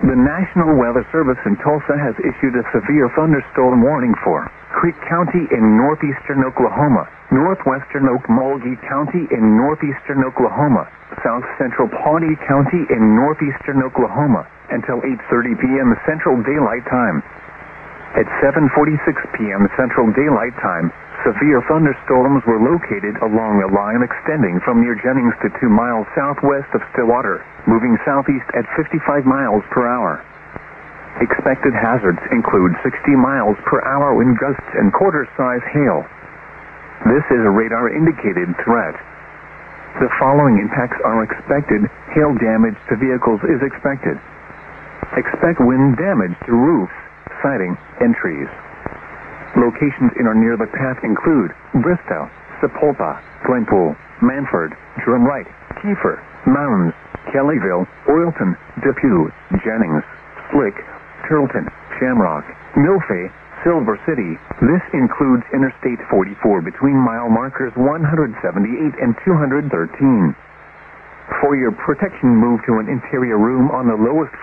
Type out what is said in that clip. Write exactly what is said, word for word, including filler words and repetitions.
The National Weather Service in Tulsa has issued a severe thunderstorm warning for Creek County in northeastern Oklahoma, northwestern Okmulgee County in northeastern Oklahoma, south central Pawnee County in northeastern Oklahoma, until eight thirty p.m. Central Daylight Time. At seven forty-six p.m. Central Daylight Time, severe thunderstorms were located along a line extending from near Jennings to two miles southwest of Stillwater, moving southeast at fifty-five miles per hour. Expected hazards include sixty miles per hour wind gusts and quarter-size hail. This is a radar-indicated threat. The following impacts are expected. Hail damage to vehicles is expected. Expect wind damage to roofs, siding, and trees. Locations in or near the path include Bristow, Sapulpa, Glenpool, Manford, Drumright, Kiefer, Mounds, Kellyville, Oilton, Depew, Jennings, Slick, Turleton, Shamrock, Milfay, Silver City. This includes Interstate forty-four between mile markers one hundred seventy-eight and two hundred thirteen. For your protection, move to an interior room on the lowest